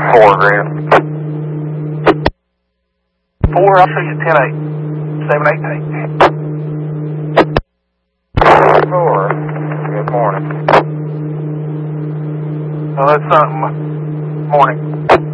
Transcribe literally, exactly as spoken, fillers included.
four grand. Four, I'll show you ten eight. Seven eight eight. Four. Good morning. Oh, that's something. Morning.